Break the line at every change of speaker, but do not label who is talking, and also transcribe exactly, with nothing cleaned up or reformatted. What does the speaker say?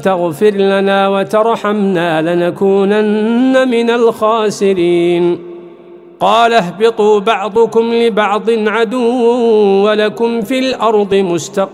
تغفر لنا وترحمنا لنكونن من الخاسرين. قال اهبطوا بعضكم لبعض عدو ولكم في الأرض مستقر